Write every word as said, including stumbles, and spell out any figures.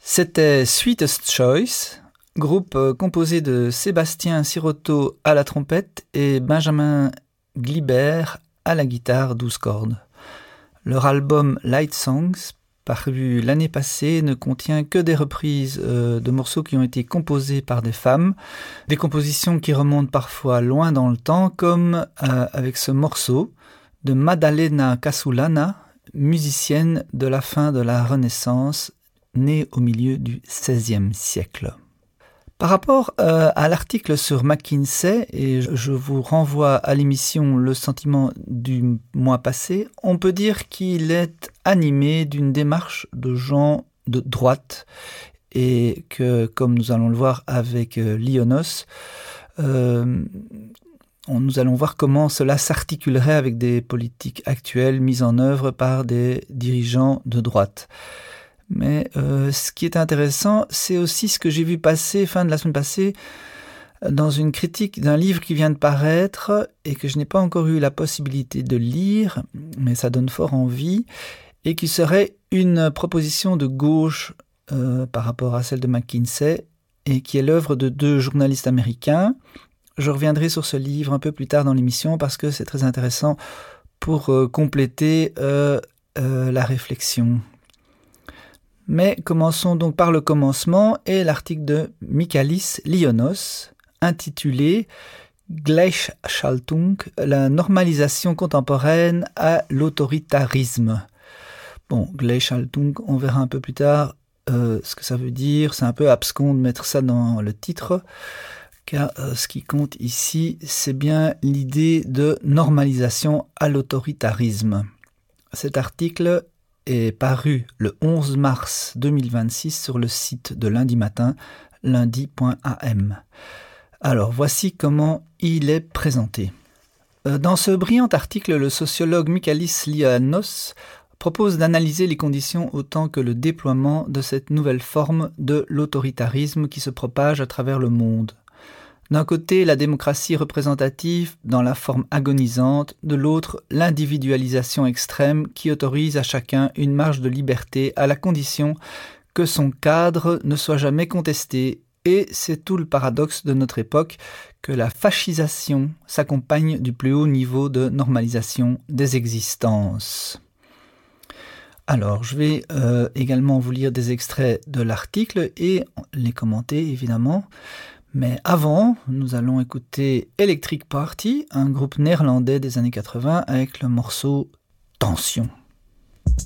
C'était Sweetest Choice, groupe composé de Sébastien Sirotto à la trompette et Benjamin Glibert à la guitare douze cordes. Leur album Light Songs, paru l'année passée, ne contient que des reprises euh, de morceaux qui ont été composés par des femmes, des compositions qui remontent parfois loin dans le temps, comme euh, avec ce morceau de Maddalena Casulana, musicienne de la fin de la Renaissance, née au milieu du seizième siècle. Par rapport euh, à l'article sur McKinsey, et je vous renvoie à l'émission Le Sentiment du mois passé, on peut dire qu'il est animé d'une démarche de gens de droite et que, comme nous allons le voir avec euh, Lionos, euh, on, nous allons voir comment cela s'articulerait avec des politiques actuelles mises en œuvre par des dirigeants de droite. Mais euh, ce qui est intéressant, c'est aussi ce que j'ai vu passer fin de la semaine passée dans une critique d'un livre qui vient de paraître et que je n'ai pas encore eu la possibilité de lire, mais ça donne fort envie, et qui serait une proposition de gauche euh, par rapport à celle de McKinsey, et qui est l'œuvre de deux journalistes américains. Je reviendrai sur ce livre un peu plus tard dans l'émission parce que c'est très intéressant pour euh, compléter euh, euh, la réflexion. Mais commençons donc par le commencement et l'article de Michalis Lionos, intitulé « Gleichschaltung, la normalisation contemporaine à l'autoritarisme ». Bon, Gleichschaltung, on verra un peu plus tard euh, ce que ça veut dire. C'est un peu abscon de mettre ça dans le titre, car euh, ce qui compte ici, c'est bien l'idée de normalisation à l'autoritarisme. Cet article est paru le onze mars deux mille vingt-six sur le site de Lundi Matin, lundi point a m. Alors, voici comment il est présenté. Dans ce brillant article, le sociologue Michalis Lionos propose d'analyser les conditions autant que le déploiement de cette nouvelle forme de l'autoritarisme qui se propage à travers le monde. D'un côté, la démocratie représentative dans la forme agonisante, de l'autre, l'individualisation extrême qui autorise à chacun une marge de liberté à la condition que son cadre ne soit jamais contesté. Et c'est tout le paradoxe de notre époque que la fascisation s'accompagne du plus haut niveau de normalisation des existences. Alors, je vais euh, également vous lire des extraits de l'article et les commenter, évidemment. Mais avant, nous allons écouter Electric Party, un groupe néerlandais des années quatre-vingts, avec le morceau « Tension ».